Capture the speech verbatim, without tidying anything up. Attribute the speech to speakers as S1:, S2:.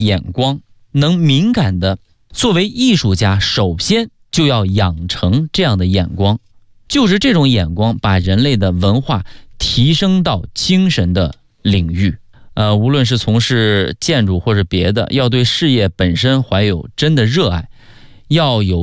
S1: 眼光，能敏感的作为艺术家，首先就要养成这样的眼光，就是这种眼光把人类的文化提升到精神的领域。呃，无论是从事建筑或者别的，要对事业本身怀有真的热爱，要有